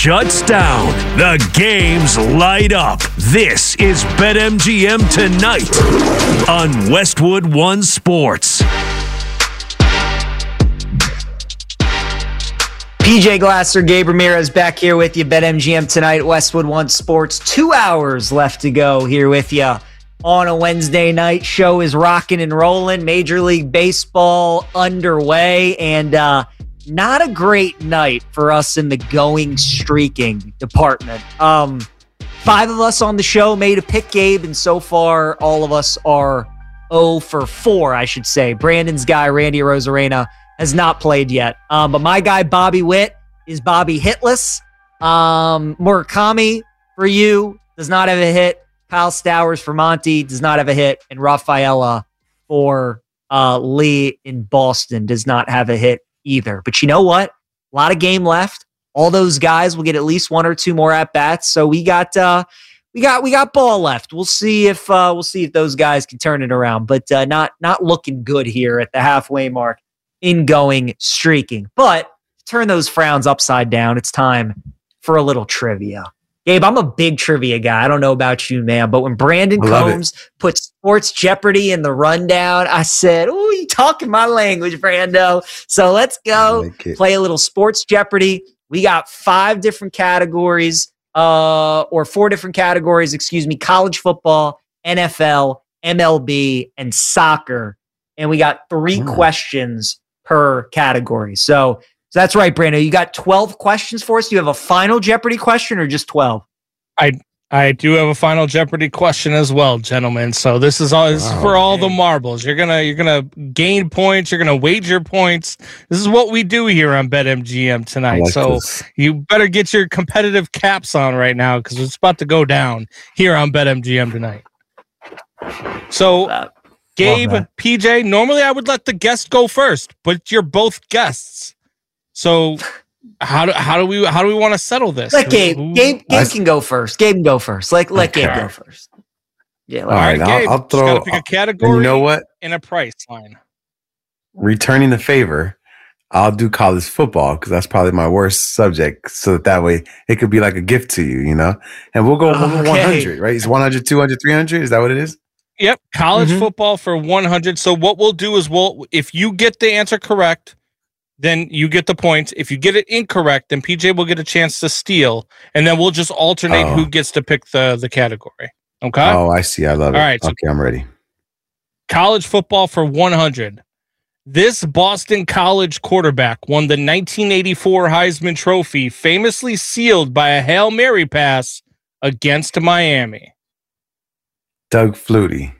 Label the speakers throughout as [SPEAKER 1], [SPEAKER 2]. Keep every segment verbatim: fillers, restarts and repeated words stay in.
[SPEAKER 1] Shuts down. The games light up. This is BetMGM Tonight on Westwood One Sports.
[SPEAKER 2] P J Glasser, Gabe Ramirez back here with you. BetMGM Tonight, Westwood One Sports. Two hours left to go here with you on a Wednesday night. Show is rocking and rolling. Major League Baseball underway, and uh, not a great night for us in the going streaking department. Um, five of us on the show made a pick, Gabe, and so far all of us are oh for four, I should say. Brandon's guy, Randy Rosarena, has not played yet. Um, but my guy, Bobby Witt, is Bobby hitless. Um, Murakami, for you, does not have a hit. Kyle Stowers for Monty does not have a hit. And Rafaela for uh, Lee in Boston does not have a hit either. But you know what? A lot of game left. All those guys will get at least one or two more at bats. So we got uh, we got we got ball left. We'll see if uh, we'll see if those guys can turn it around. But uh, not not looking good here at the halfway mark in going streaking. But to turn those frowns upside down, it's time for a little trivia. Gabe, I'm a big trivia guy. I don't know about you, man, but when Brandon Combs put Sports Jeopardy in the rundown, I said, "Oh, you talking my language, Brando." So let's go like play a little Sports Jeopardy. We got five different categories, uh, or four different categories, excuse me, college football, N F L, M L B, and soccer. And we got three mm. questions per category. So So that's right, Brando. You got twelve questions for us. Do you have a final Jeopardy question or just twelve?
[SPEAKER 3] I I do have a final Jeopardy question as well, gentlemen. So this is all this wow, is for all man. the marbles. You're gonna you're gonna gain points. You're gonna wager points. This is what we do here on BetMGM tonight. Like so this. You better get your competitive caps on right now because it's about to go down here on BetMGM tonight. So, Gabe, P J. Normally, I would let the guest go first, but you're both guests. So how do how do we how do we want to settle this?
[SPEAKER 2] Let Gabe Who, Gabe, Gabe can go first. Gabe can go first. Like let okay. Gabe go first.
[SPEAKER 3] Yeah. All right, Gabe. I'll, I'll throw. Pick a category.
[SPEAKER 4] You know what?
[SPEAKER 3] In a price line.
[SPEAKER 4] Returning the favor, I'll do college football because that's probably my worst subject. So that, that way it could be like a gift to you, you know. And we'll go okay. one hundred, right? It's one hundred, two hundred, three hundred. Is that what it is?
[SPEAKER 3] Yep. College mm-hmm. football for one hundred. So what we'll do is we'll if you get the answer correct, then you get the points. If you get it incorrect, then P J will get a chance to steal, and then we'll just alternate oh. who gets to pick the, the category. Okay?
[SPEAKER 4] Oh, I see. I love it. All right. Okay, so I'm ready.
[SPEAKER 3] College football for one hundred. This Boston College quarterback won the nineteen eighty-four Heisman Trophy, famously sealed by a Hail Mary pass against Miami.
[SPEAKER 4] Doug Flutie.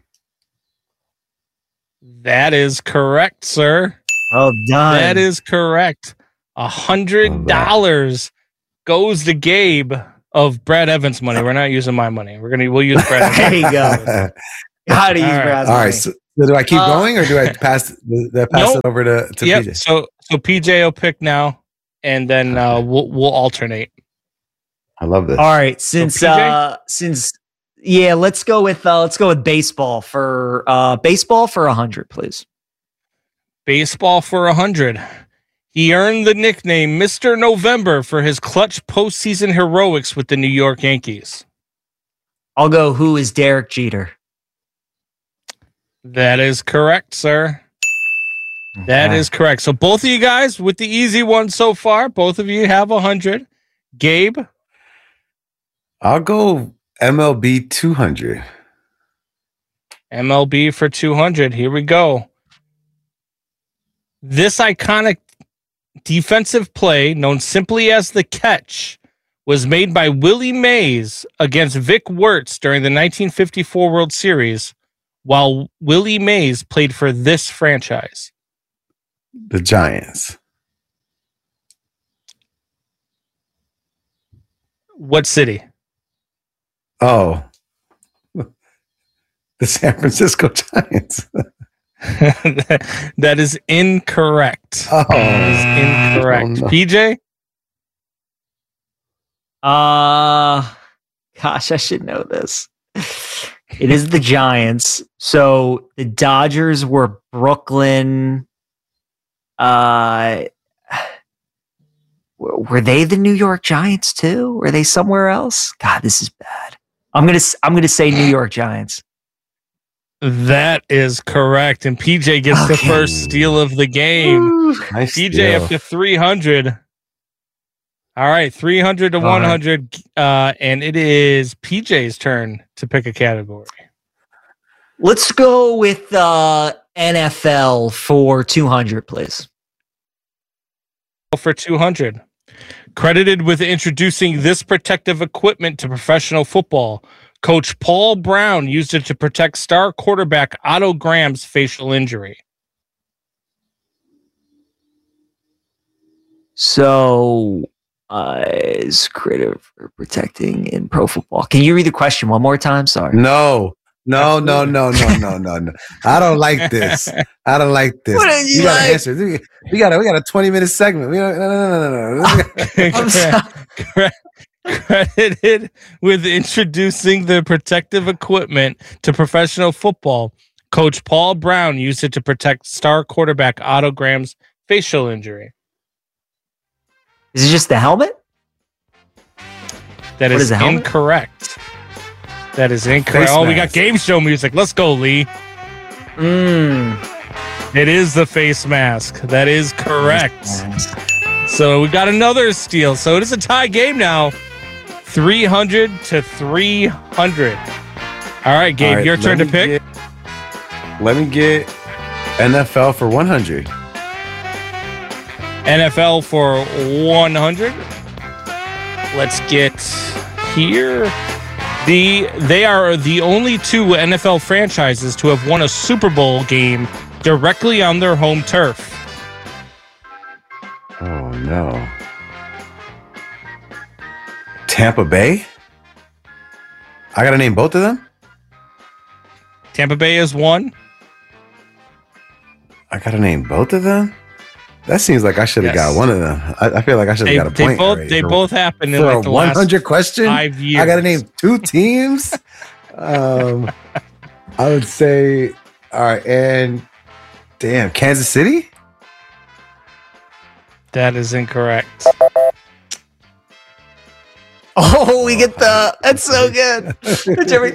[SPEAKER 3] That is correct, sir.
[SPEAKER 2] Well done.
[SPEAKER 3] That is correct. A hundred dollars goes to Gabe of Brad Evans money. We're not using my money. We're gonna we'll use Brad.
[SPEAKER 2] There you go. How to use
[SPEAKER 4] right.
[SPEAKER 2] Brad's
[SPEAKER 4] All
[SPEAKER 2] money.
[SPEAKER 4] right. So, so do I keep uh, going or do I pass the pass nope. it over to, to
[SPEAKER 3] yep.
[SPEAKER 4] P J?
[SPEAKER 3] So so P J will pick now, and then uh, we'll we'll alternate.
[SPEAKER 4] I love this.
[SPEAKER 2] All right. Since so uh, since yeah, let's go with uh, let's go with baseball for uh, baseball for a hundred, please.
[SPEAKER 3] Baseball for one hundred. He earned the nickname Mister November for his clutch postseason heroics with the New York Yankees.
[SPEAKER 2] I'll go, who is Derek Jeter?
[SPEAKER 3] That is correct, sir. Okay. That is correct. So both of you guys with the easy one so far, both of you have one hundred. Gabe?
[SPEAKER 4] I'll go M L B two hundred.
[SPEAKER 3] M L B for two hundred. Here we go. This iconic defensive play, known simply as the catch, was made by Willie Mays against Vic Wertz during the nineteen fifty-four World Series, while Willie Mays played for this franchise.
[SPEAKER 4] The Giants.
[SPEAKER 3] What city?
[SPEAKER 4] Oh, the San Francisco Giants.
[SPEAKER 3] That is incorrect.
[SPEAKER 4] Oh,
[SPEAKER 3] that is incorrect. Oh, no. P J?
[SPEAKER 2] Uh, gosh, I should know this. It is the Giants. So the Dodgers were Brooklyn. Uh, were they the New York Giants too? Were they somewhere else? God, this is bad. I'm gonna I'm gonna say New York Giants.
[SPEAKER 3] That is correct, and P J gets okay. the first steal of the game.
[SPEAKER 4] Nice
[SPEAKER 3] P J
[SPEAKER 4] steal.
[SPEAKER 3] up to three hundred. All right, three hundred to All one hundred, right. uh, and it is P J's turn to pick a category.
[SPEAKER 2] Let's go with uh, N F L for two hundred, please.
[SPEAKER 3] For two hundred. Credited with introducing this protective equipment to professional football, Coach Paul Brown used it to protect star quarterback Otto Graham's facial injury.
[SPEAKER 2] So, uh, is creative for protecting in pro football. Can you read the question one more time? Sorry.
[SPEAKER 4] No, no, no, no, no, no, no, no. I don't like this. I don't like this.
[SPEAKER 2] What are you
[SPEAKER 4] you gotta
[SPEAKER 2] like?
[SPEAKER 4] answer. We got a we got a twenty minute segment. We don't, no, no, no, no, no.
[SPEAKER 2] I'm sorry.
[SPEAKER 3] Credited with introducing the protective equipment to professional football, Coach Paul Brown used it to protect star quarterback Otto Graham's facial injury.
[SPEAKER 2] Is it just the helmet?
[SPEAKER 3] That
[SPEAKER 2] What
[SPEAKER 3] is,
[SPEAKER 2] is the helmet?
[SPEAKER 3] incorrect. That is incorrect.
[SPEAKER 4] Face
[SPEAKER 3] Oh, we got
[SPEAKER 4] mask.
[SPEAKER 3] game show music. Let's go, Lee.
[SPEAKER 2] Mm.
[SPEAKER 3] It is the face mask. That is correct. So we got another steal. So it is a tie game now. three hundred to three hundred. All right, Gabe,
[SPEAKER 4] All right,
[SPEAKER 3] your
[SPEAKER 4] let
[SPEAKER 3] turn to
[SPEAKER 4] me
[SPEAKER 3] pick.
[SPEAKER 4] Get, let me get N F L for one hundred.
[SPEAKER 3] N F L for one hundred. Let's get here. The they are the only two N F L franchises to have won a Super Bowl game directly on their home turf.
[SPEAKER 4] Oh no. Tampa Bay? I gotta name both of them?
[SPEAKER 3] Tampa Bay is one.
[SPEAKER 4] I gotta name both of them? That seems like I should have
[SPEAKER 3] Yes.
[SPEAKER 4] got one of them. I, I feel like I should
[SPEAKER 3] They,
[SPEAKER 4] have got a
[SPEAKER 3] they
[SPEAKER 4] point.
[SPEAKER 3] both
[SPEAKER 4] already
[SPEAKER 3] they
[SPEAKER 4] for-
[SPEAKER 3] both happened in
[SPEAKER 4] for
[SPEAKER 3] like
[SPEAKER 4] a
[SPEAKER 3] the
[SPEAKER 4] one
[SPEAKER 3] last
[SPEAKER 4] hundred question.
[SPEAKER 3] five years.
[SPEAKER 4] I gotta name two teams. um, I would say, all right, and damn, Kansas City.
[SPEAKER 3] That is incorrect.
[SPEAKER 2] Oh, we get the. That's so good. Whichever-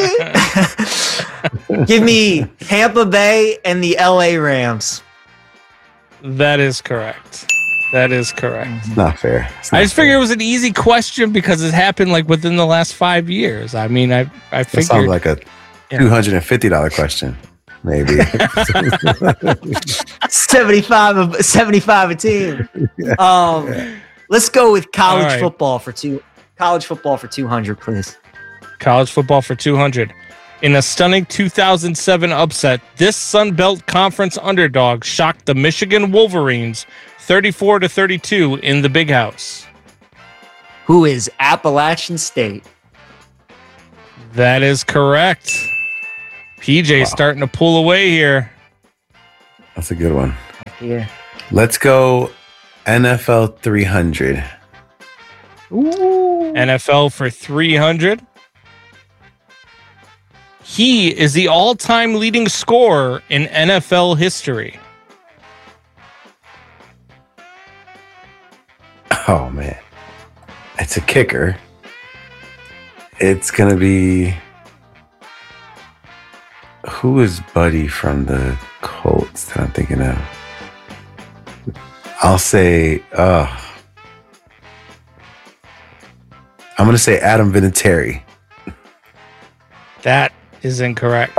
[SPEAKER 2] Give me Tampa Bay and the L A Rams.
[SPEAKER 3] That is correct. That is correct.
[SPEAKER 4] It's not fair. It's
[SPEAKER 3] I
[SPEAKER 4] not
[SPEAKER 3] just
[SPEAKER 4] fair.
[SPEAKER 3] figured it was an easy question because it happened like within the last five years. I mean, I I
[SPEAKER 4] That sounds
[SPEAKER 3] figured
[SPEAKER 4] like a
[SPEAKER 3] Yeah.
[SPEAKER 4] two hundred and fifty dollar question, maybe.
[SPEAKER 2] seventy-five, of, seventy-five a team. Um, let's go with college
[SPEAKER 3] All right.
[SPEAKER 2] football for two. College football for two hundred, please.
[SPEAKER 3] college football for two hundred. In a stunning two thousand seven upset, this Sun Belt Conference underdog shocked the Michigan Wolverines thirty-four to thirty-two in the Big House.
[SPEAKER 2] Who is Appalachian State?
[SPEAKER 3] That is correct. P J
[SPEAKER 4] Wow.
[SPEAKER 3] starting to pull away here.
[SPEAKER 4] That's a good one.
[SPEAKER 2] Yeah.
[SPEAKER 4] Let's go N F L three hundred.
[SPEAKER 2] Ooh.
[SPEAKER 3] N F L for three hundred. He is the all-time leading scorer in N F L history.
[SPEAKER 4] Oh man, it's a kicker. It's gonna be who is Buddy from the Colts that I'm thinking of? I'll say, uh, I'm gonna say Adam Vinatieri.
[SPEAKER 3] That is incorrect.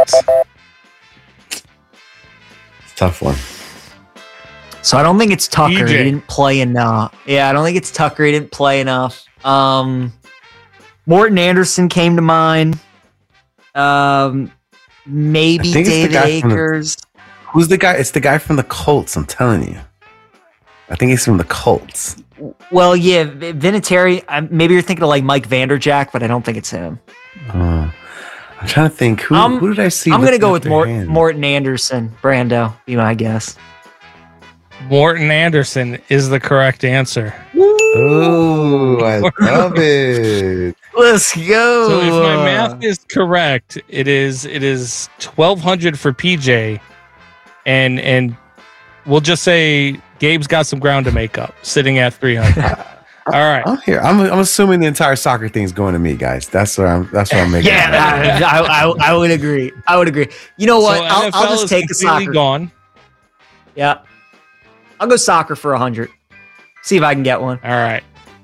[SPEAKER 4] Tough one.
[SPEAKER 2] So I don't think it's Tucker.
[SPEAKER 3] D J.
[SPEAKER 2] He didn't play enough. Yeah, I don't think it's Tucker. He didn't play enough. Um, Morton Anderson came to mind. Um, maybe
[SPEAKER 4] I think it's the
[SPEAKER 2] David
[SPEAKER 4] guy from the-
[SPEAKER 2] Akers.
[SPEAKER 4] Who's the guy? It's the guy from the Colts. I'm telling you. I think he's from the Colts.
[SPEAKER 2] Well, yeah, V- Vinatieri. uh, Maybe you're thinking of like Mike Vanderjack, but I don't think it's him.
[SPEAKER 4] Uh, I'm trying to think. Who,
[SPEAKER 2] Um,
[SPEAKER 4] who did I see?
[SPEAKER 2] I'm gonna
[SPEAKER 4] lifting
[SPEAKER 2] go
[SPEAKER 4] up
[SPEAKER 2] with
[SPEAKER 4] their
[SPEAKER 2] Mort-
[SPEAKER 4] hand?
[SPEAKER 2] Morton Anderson. Brando, be my guess.
[SPEAKER 3] Morton Anderson is the correct answer.
[SPEAKER 4] Oh, I love it.
[SPEAKER 2] Let's go.
[SPEAKER 3] So if my math is correct, it is it is twelve hundred for P J, and and we'll just say Gabe's got some ground to make up, sitting at three hundred. All right.
[SPEAKER 4] I'm here. I'm, I'm assuming the entire soccer thing's going to me, guys. That's what I'm. That's what I'm making.
[SPEAKER 2] Yeah, I, I, I would agree. I would agree. You know what?
[SPEAKER 3] So
[SPEAKER 2] I'll,
[SPEAKER 3] N F L
[SPEAKER 2] I'll just
[SPEAKER 3] is
[SPEAKER 2] take a
[SPEAKER 3] completely
[SPEAKER 2] soccer.
[SPEAKER 3] Gone.
[SPEAKER 2] Yeah, I'll go soccer for a hundred. See if I can get one.
[SPEAKER 3] All right.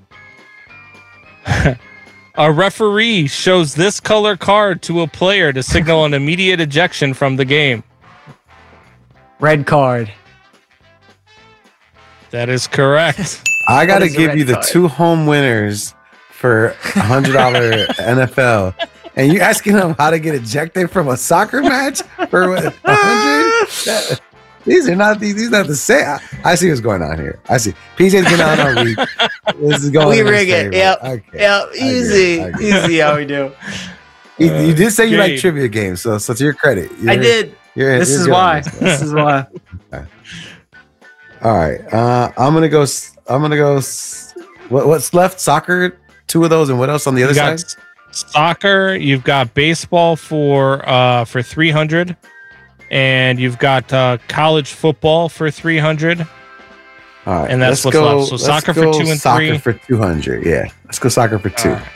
[SPEAKER 3] A referee shows this color card to a player to signal an immediate ejection from the game.
[SPEAKER 2] Red card.
[SPEAKER 3] That is correct.
[SPEAKER 4] I got to
[SPEAKER 2] is a
[SPEAKER 4] give
[SPEAKER 2] red
[SPEAKER 4] you the
[SPEAKER 2] card?
[SPEAKER 4] two home winners for a hundred dollar N F L, and you asking them how to get ejected from a soccer match for a hundred? These are not these. These are not the same. I, I see what's going on here. I see. P J's been on all week. This is going.
[SPEAKER 2] We
[SPEAKER 4] in his
[SPEAKER 2] rig it.
[SPEAKER 4] favor.
[SPEAKER 2] Yep.
[SPEAKER 4] Okay.
[SPEAKER 2] Yep.
[SPEAKER 4] I agree.
[SPEAKER 2] Easy.
[SPEAKER 4] I agree.
[SPEAKER 2] Easy how we do.
[SPEAKER 4] You, you did say you like
[SPEAKER 3] Gabe.
[SPEAKER 4] trivia games, so so to your credit,
[SPEAKER 2] I
[SPEAKER 4] you're-
[SPEAKER 2] did.
[SPEAKER 4] You're,
[SPEAKER 2] This
[SPEAKER 4] you're
[SPEAKER 2] is
[SPEAKER 4] good on
[SPEAKER 2] why.
[SPEAKER 4] this.
[SPEAKER 2] This is why.
[SPEAKER 4] All right. Uh, I'm gonna go. s- I'm gonna go. s- What, what's left? Soccer. Two of those, and what else on the other
[SPEAKER 3] You got
[SPEAKER 4] side?
[SPEAKER 3] s- soccer. You've got baseball for uh for three hundred, and you've got uh, college football for three hundred.
[SPEAKER 4] All right,
[SPEAKER 3] and that's
[SPEAKER 4] let's
[SPEAKER 3] what's
[SPEAKER 4] go,
[SPEAKER 3] left. So
[SPEAKER 4] let's
[SPEAKER 3] soccer for
[SPEAKER 4] go
[SPEAKER 3] two and
[SPEAKER 4] soccer
[SPEAKER 3] three.
[SPEAKER 4] for two hundred. Yeah, let's go soccer for two.
[SPEAKER 3] All right.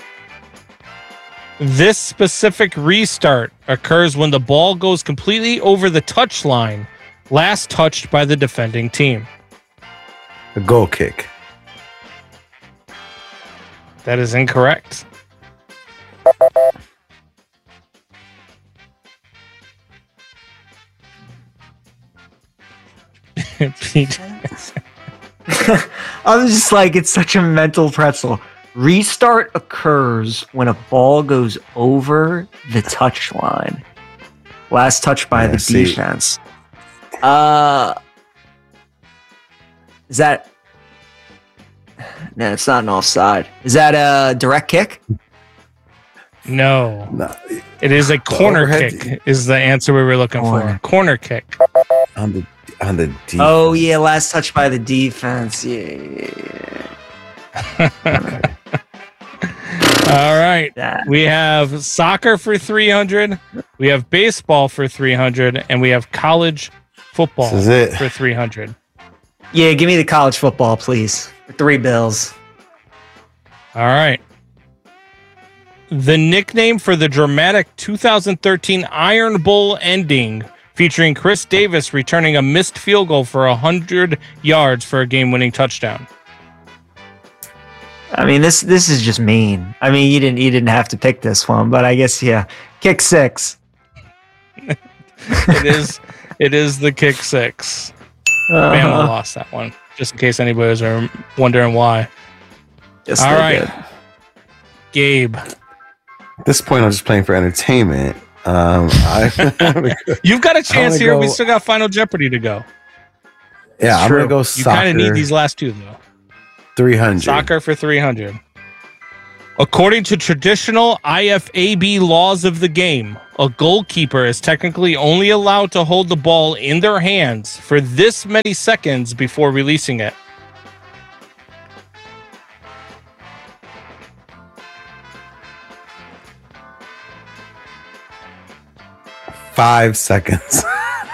[SPEAKER 3] This specific restart occurs when the ball goes completely over the touch line, last touched by the defending team.
[SPEAKER 4] A goal kick.
[SPEAKER 3] That is incorrect. P J.
[SPEAKER 2] I'm just like, it's such a mental pretzel. Restart occurs when a ball goes over the touch line. Last touch by
[SPEAKER 4] Yeah,
[SPEAKER 2] the
[SPEAKER 4] see.
[SPEAKER 2] defense. Uh, is that? No, it's not an offside. Is that a direct kick?
[SPEAKER 3] No,
[SPEAKER 4] No,
[SPEAKER 3] it is a corner
[SPEAKER 4] overhead-
[SPEAKER 3] kick. Is the answer we were looking
[SPEAKER 2] Corner.
[SPEAKER 3] for? Corner kick.
[SPEAKER 4] on the on the defense.
[SPEAKER 2] Oh yeah, last touch by the defense. Yeah, yeah, yeah.
[SPEAKER 3] All right.
[SPEAKER 2] That-
[SPEAKER 3] We have soccer for three hundred. We have baseball for three hundred, and we have college football
[SPEAKER 4] This is it.
[SPEAKER 3] for three hundred.
[SPEAKER 2] yeah, give me the college football, please. For three bills.
[SPEAKER 3] All right. The nickname for the dramatic two thousand thirteen Iron Bowl ending featuring Chris Davis returning a missed field goal for one hundred yards for a game-winning touchdown.
[SPEAKER 2] I mean, this this is just mean. I mean, you didn't you didn't have to pick this one, but I guess yeah, kick six.
[SPEAKER 3] It is it is the kick six.
[SPEAKER 2] Uh,
[SPEAKER 3] Bama lost that one, just in case anybody was uh, wondering why.
[SPEAKER 2] yes,
[SPEAKER 3] All
[SPEAKER 2] they
[SPEAKER 3] right.
[SPEAKER 2] did.
[SPEAKER 3] Gabe,
[SPEAKER 4] At this point, I'm just playing for entertainment. Um, I,
[SPEAKER 3] you've got a chance
[SPEAKER 4] gonna
[SPEAKER 3] here. We
[SPEAKER 4] go-
[SPEAKER 3] still got Final Jeopardy to go.
[SPEAKER 4] yeah, I'm
[SPEAKER 2] true.
[SPEAKER 4] gonna go
[SPEAKER 3] You
[SPEAKER 4] soccer.
[SPEAKER 3] kind of need these last two, though.
[SPEAKER 4] three hundred.
[SPEAKER 3] Soccer for three hundred. According to traditional I F A B laws of the game, a goalkeeper is technically only allowed to hold the ball in their hands for this many seconds before releasing it.
[SPEAKER 4] Five seconds.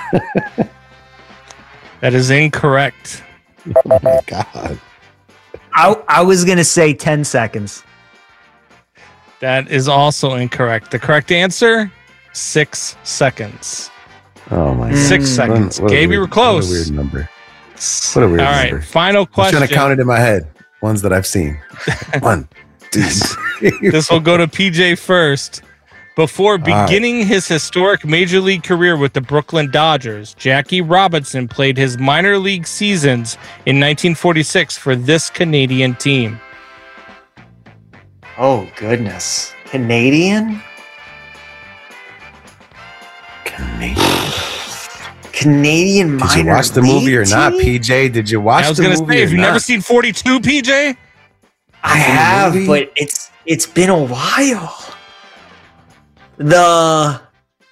[SPEAKER 3] That is incorrect.
[SPEAKER 4] Oh my god.
[SPEAKER 2] I I was gonna say ten seconds.
[SPEAKER 3] That is also incorrect. The correct answer, six seconds.
[SPEAKER 4] Oh my god.
[SPEAKER 3] Six
[SPEAKER 2] Mm.
[SPEAKER 3] seconds.
[SPEAKER 4] What a
[SPEAKER 3] Gabe, you
[SPEAKER 4] weird-
[SPEAKER 3] were close.
[SPEAKER 4] What a weird number. What a weird
[SPEAKER 3] All right,
[SPEAKER 4] number.
[SPEAKER 3] final
[SPEAKER 4] I'm
[SPEAKER 3] question.
[SPEAKER 4] trying to count it in my head. Ones that I've seen. One, two, three.
[SPEAKER 3] This will go to P J first. Before
[SPEAKER 4] right.
[SPEAKER 3] beginning his historic major league career with the Brooklyn Dodgers, Jackie Robinson played his minor league seasons in nineteen forty-six for this Canadian team.
[SPEAKER 2] Oh goodness, Canadian.
[SPEAKER 4] Canadian.
[SPEAKER 2] Canadian
[SPEAKER 4] Did
[SPEAKER 2] minor
[SPEAKER 4] you watch the movie or
[SPEAKER 2] league
[SPEAKER 4] not,
[SPEAKER 2] team?
[SPEAKER 4] P J? Did you watch
[SPEAKER 3] I was
[SPEAKER 4] the
[SPEAKER 3] going to
[SPEAKER 4] movie
[SPEAKER 3] say,
[SPEAKER 4] or
[SPEAKER 3] have you
[SPEAKER 4] not?
[SPEAKER 3] never seen forty-two, P J?
[SPEAKER 2] I have,
[SPEAKER 4] movie?
[SPEAKER 2] but it's it's been a while. The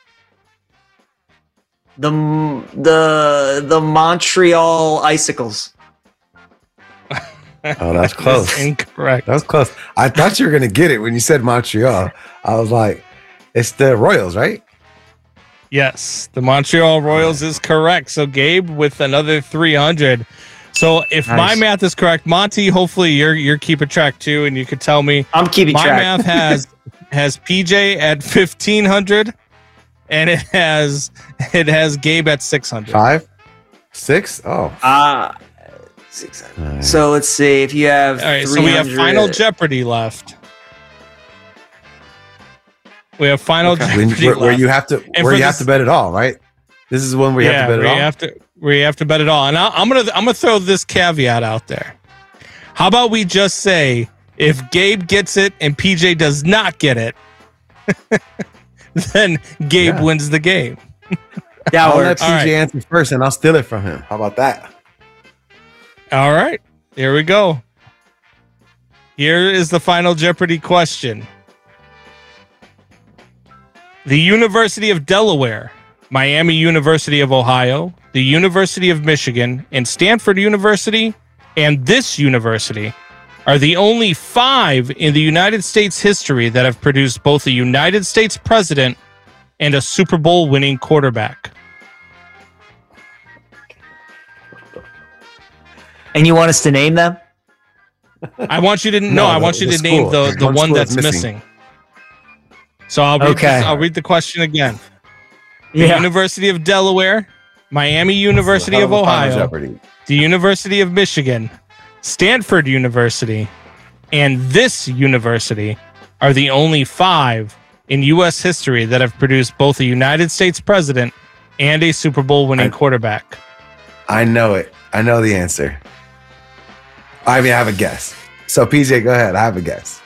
[SPEAKER 2] the the the Montreal Icicles.
[SPEAKER 4] Oh, that's close.
[SPEAKER 3] That's incorrect.
[SPEAKER 4] That was close. I thought you were gonna get it when you said Montreal. I was like, it's the Royals, right?
[SPEAKER 3] Yes, the Montreal Royals is correct. So Gabe with another three hundred. So if
[SPEAKER 2] Nice.
[SPEAKER 3] my math is correct, Monty, hopefully you're you're keeping track too, and you could tell me.
[SPEAKER 2] I'm keeping
[SPEAKER 3] my
[SPEAKER 2] track.
[SPEAKER 3] math has has P J at fifteen hundred, and it has it has Gabe at six hundred.
[SPEAKER 4] Five, six. Oh,
[SPEAKER 2] Uh, six hundred.
[SPEAKER 4] Nice.
[SPEAKER 2] So let's see if you have.
[SPEAKER 3] All right, so we have
[SPEAKER 2] three hundred
[SPEAKER 3] Final Jeopardy left. We have Final
[SPEAKER 4] okay.
[SPEAKER 3] Jeopardy
[SPEAKER 4] When- where,
[SPEAKER 3] left.
[SPEAKER 4] where you have to
[SPEAKER 3] And
[SPEAKER 4] where
[SPEAKER 3] for
[SPEAKER 4] you have
[SPEAKER 3] this-
[SPEAKER 4] to bet it all, right? This is one where you
[SPEAKER 3] yeah,
[SPEAKER 4] have to bet it
[SPEAKER 3] where
[SPEAKER 4] all.
[SPEAKER 3] you have to where you have to bet it all. And I, I'm gonna I'm gonna throw this caveat out there. How about we just say if Gabe gets it and P J does not get it, then Gabe
[SPEAKER 4] Yeah.
[SPEAKER 3] wins the game.
[SPEAKER 2] That
[SPEAKER 4] I'll let
[SPEAKER 2] works.
[SPEAKER 4] P J
[SPEAKER 3] All right.
[SPEAKER 4] answer first, and I'll steal it from him. How about that?
[SPEAKER 3] All right, here we go. Here is the Final Jeopardy question. The University of Delaware, Miami University of Ohio, the University of Michigan, and Stanford University, and this university are the only five in the United States history that have produced both a United States president and a Super Bowl winning quarterback.
[SPEAKER 2] And you want us to name them?
[SPEAKER 3] I want you to no,
[SPEAKER 4] No,
[SPEAKER 3] I
[SPEAKER 4] the-
[SPEAKER 3] want you
[SPEAKER 4] the
[SPEAKER 3] to name
[SPEAKER 4] school.
[SPEAKER 3] the, the
[SPEAKER 4] One
[SPEAKER 3] one
[SPEAKER 4] school
[SPEAKER 3] that's
[SPEAKER 4] is
[SPEAKER 3] missing.
[SPEAKER 4] missing.
[SPEAKER 3] So I'll read
[SPEAKER 2] Okay.
[SPEAKER 3] this, I'll read the question again. The
[SPEAKER 2] Yeah.
[SPEAKER 3] University of Delaware, Miami University
[SPEAKER 4] Hell
[SPEAKER 3] of
[SPEAKER 4] a Final
[SPEAKER 3] Ohio,
[SPEAKER 4] Jeopardy.
[SPEAKER 3] the University of Michigan, Stanford University, and this university are the only five in U S history that have produced both a United States president and a Super Bowl winning
[SPEAKER 4] I-
[SPEAKER 3] quarterback.
[SPEAKER 4] I know it. I know the answer. I mean, I have a guess. So P J, go ahead. I have a guess.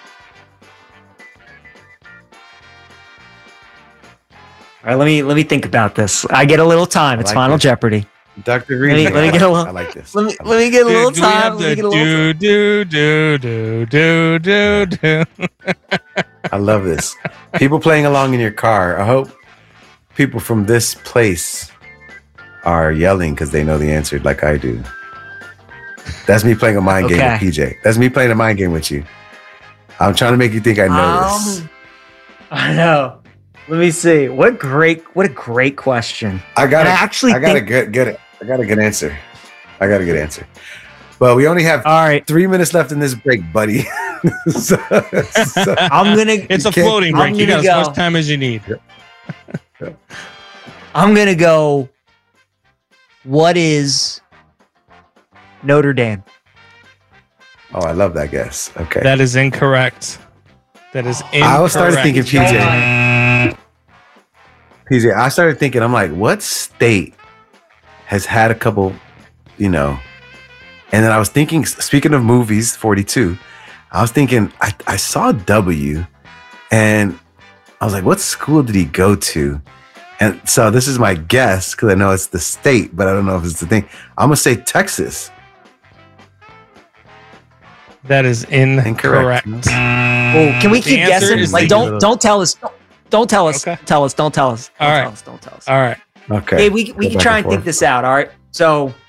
[SPEAKER 2] All right, let me let me think about this. I get a little time. It's
[SPEAKER 4] like
[SPEAKER 2] Final
[SPEAKER 4] this.
[SPEAKER 2] Jeopardy.
[SPEAKER 4] Doctor
[SPEAKER 2] Let me-
[SPEAKER 4] Reed.
[SPEAKER 2] let me get a little-
[SPEAKER 4] I like this.
[SPEAKER 2] Let me
[SPEAKER 4] I
[SPEAKER 2] let me get a little
[SPEAKER 3] Do- do we
[SPEAKER 2] time.
[SPEAKER 3] have
[SPEAKER 2] Let me
[SPEAKER 3] the
[SPEAKER 2] get a little.
[SPEAKER 3] do do do do do do do.
[SPEAKER 4] I love this. People playing along in your car. I hope people from this place are yelling because they know the answer like I do. That's me playing a mind game
[SPEAKER 2] Okay.
[SPEAKER 4] with P J. That's me playing a mind game with you. I'm trying to make you think I know this.
[SPEAKER 2] Um, I know. Let me see. What great what a great question.
[SPEAKER 4] I got
[SPEAKER 2] and
[SPEAKER 4] a,
[SPEAKER 2] I actually
[SPEAKER 4] I got
[SPEAKER 2] think-
[SPEAKER 4] a good good I got a good answer. I got a good answer. But we only have
[SPEAKER 2] All right.
[SPEAKER 4] three minutes left in this break, buddy. so, so-
[SPEAKER 2] I'm gonna
[SPEAKER 3] It's a
[SPEAKER 4] Okay.
[SPEAKER 3] floating
[SPEAKER 2] I'm
[SPEAKER 3] break. You got
[SPEAKER 2] gonna
[SPEAKER 3] as
[SPEAKER 2] go.
[SPEAKER 3] much time as you need.
[SPEAKER 2] I'm gonna go. What is Notre Dame?
[SPEAKER 4] oh, I love that guess. Okay.
[SPEAKER 3] That is incorrect. That is incorrect.
[SPEAKER 4] I was started thinking P J. P J, I started thinking, I'm like, what state has had a couple, you know? And then I was thinking, speaking of movies, forty-two, I was thinking, I, I saw W, and I was like, what school did he go to? And so this is my guess, because I know it's the state, but I don't know if it's the thing. I'm going to say Texas.
[SPEAKER 3] That is incorrect.
[SPEAKER 4] Incorrect.
[SPEAKER 2] Oh, can we
[SPEAKER 3] The
[SPEAKER 2] keep
[SPEAKER 3] answer
[SPEAKER 2] guessing?
[SPEAKER 3] is
[SPEAKER 2] Like,
[SPEAKER 3] the-
[SPEAKER 2] don't don't tell us. Don't, don't tell us.
[SPEAKER 3] Okay.
[SPEAKER 2] Tell us. Don't tell us. Don't
[SPEAKER 3] All
[SPEAKER 2] tell
[SPEAKER 3] right.
[SPEAKER 2] us. Don't tell us.
[SPEAKER 3] All right.
[SPEAKER 4] Okay.
[SPEAKER 2] Hey, we we
[SPEAKER 4] Go
[SPEAKER 2] can
[SPEAKER 4] back
[SPEAKER 2] try
[SPEAKER 4] and
[SPEAKER 2] and think
[SPEAKER 4] forth.
[SPEAKER 2] this out. All right. So